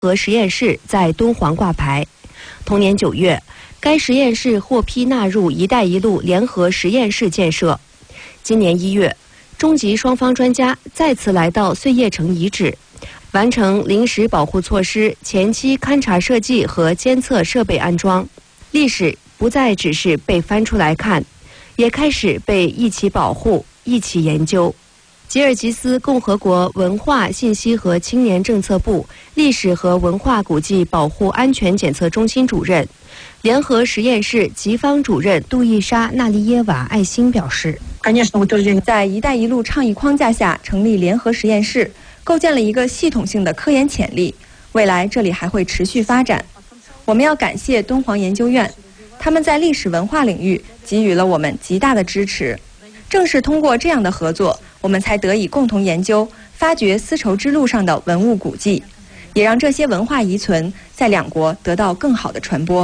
和实验室在敦煌挂牌。同年9月，该实验室获批纳入“一带一路”联合实验室建设。今年1月，中吉双方专家再次来到碎叶城遗址，完成临时保护措施前期勘察设计和监测设备安装。历史不再只是被翻出来看，也开始被一起保护、一起研究。吉尔吉斯共和国文化信息和青年政策部历史和文化古迹保护安全检测中心主任、联合实验室吉方主任杜伊莎·纳利耶瓦·艾辛表示， 在“一带一路”倡议框架下成立联合实验室，构建了一个系统性的科研潜力，未来这里还会持续发展。我们要感谢敦煌研究院，他们在历史文化领域给予了我们极大的支持。正是通过这样的合作，我们才得以共同研究、发掘丝绸之路上的文物古迹，也让这些文化遗存在两国得到更好的传播。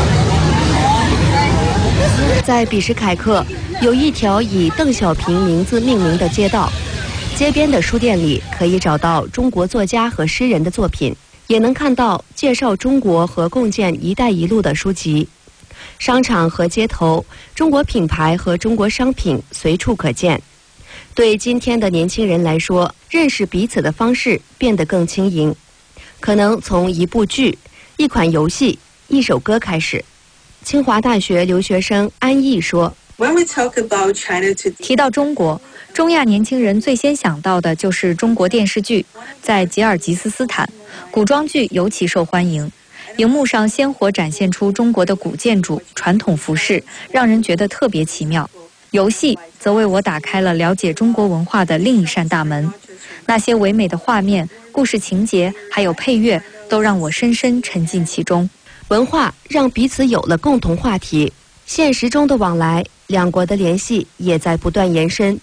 在比什凯克有一条以邓小平名字命名的街道，街边的书店里可以找到中国作家和诗人的作品，也能看到介绍中国和共建“一带一路”的书籍。商场和街头，中国品牌和中国商品随处可见。对今天的年轻人来说，认识彼此的方式变得更轻盈，可能从一部剧、一款游戏、一首歌开始。清华大学留学生安逸说， 提到中国，中亚年轻人最先想到的就是中国电视剧。在吉尔吉斯斯坦，古装剧尤其受欢迎，荧幕上鲜活展现出中国的古建筑、传统服饰，让人觉得特别奇妙。游戏则为我打开了了解中国文化的另一扇大门，那些唯美的画面、故事情节，还有配乐，都让我深深沉浸其中。 文化让彼此有了共同话题，现实中的往来，两国的联系也在不断延伸。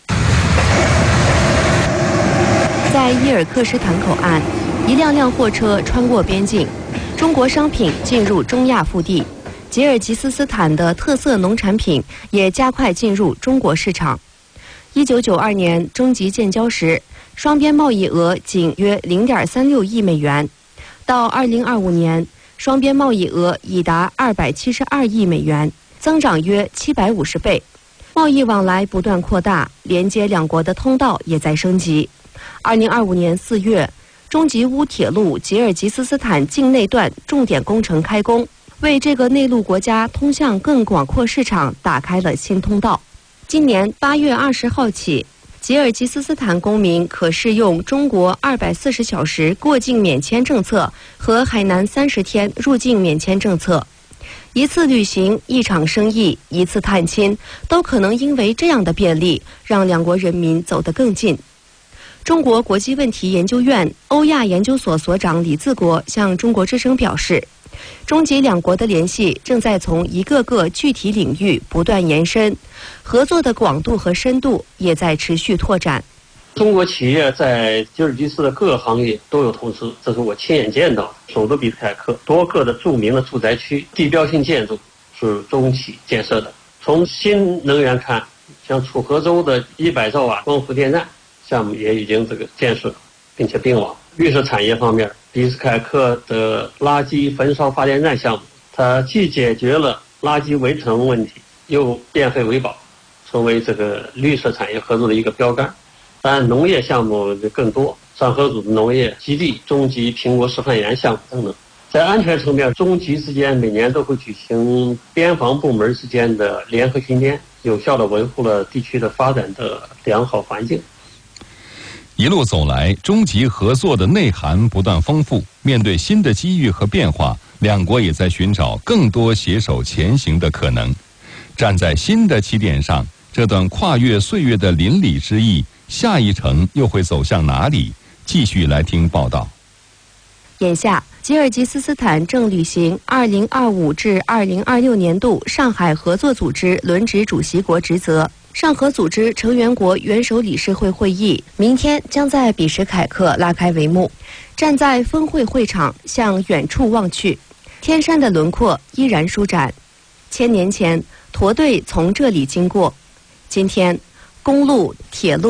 在伊尔克什坦口岸，一辆辆货车穿过边境，中国商品进入中亚腹地，吉尔吉斯斯坦的特色农产品也加快进入中国市场。1992年中吉建交时，双边贸易额仅约0.36亿美元，到2025年，双边贸易额已达272亿美元，增长约750倍。贸易往来不断扩大，连接两国的通道也在升级。2025年4月，中吉乌铁路吉尔吉斯斯坦境内段重点工程开工，为这个内陆国家通向更广阔市场打开了新通道。今年8月20号起，吉尔吉斯斯坦公民可适用中国240小时过境免签政策和海南30天入境免签政策。一次旅行、一场生意、一次探亲，都可能因为这样的便利，让两国人民走得更近。中国国际问题研究院欧亚研究所所长李自国向中国之声表示，中吉两国的联系正在从一个个具体领域不断延伸，合作的广度和深度也在持续拓展。 中国企业在吉尔吉斯的各个行业都有投资，这是我亲眼见到的。首都比什凯克多个的著名的住宅区、地标性建筑是中企建设的。从新能源看，像楚河州的100兆瓦光伏电站项目也已经建设并且并网。绿色产业方面，比什凯克的垃圾焚烧发电站项目，它既解决了垃圾围城问题，又变废为宝，成为绿色产业合作的一个标杆。当然，农业项目就更多，上合组的农业基地、中吉苹果示范园项目等等。在安全层面，中吉之间每年都会举行边防部门之间的联合巡检，有效地维护了地区的发展的良好环境。 一路走来，中吉合作的内涵不断丰富。面对新的机遇和变化，两国也在寻找更多携手前行的可能。站在新的起点上，这段跨越岁月的邻里之意，下一程又会走向哪里？继续来听报道。 眼下，吉尔吉斯斯坦正履行2025至2026年度上海合作组织轮值主席国职责。上合组织成员国元首理事会会议明天将在比什凯克拉开帷幕。站在峰会会场，向远处望去，天山的轮廓依然舒展。1000年前，驼队从这里经过。今天，公路、铁路、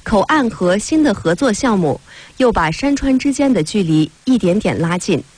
口岸和新的合作项目又把山川之间的距离一点点拉近。